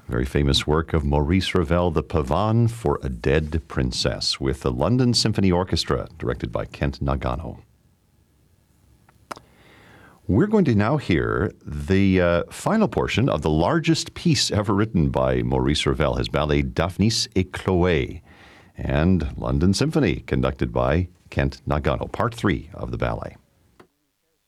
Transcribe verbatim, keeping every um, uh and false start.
very famous work of Maurice Ravel, The Pavane for a Dead Princess, with the London Symphony Orchestra, directed by Kent Nagano. We're going to now hear the uh, final portion of the largest piece ever written by Maurice Ravel, his ballet Daphnis et Chloé, and London Symphony, conducted by Kent Nagano, part three of the ballet.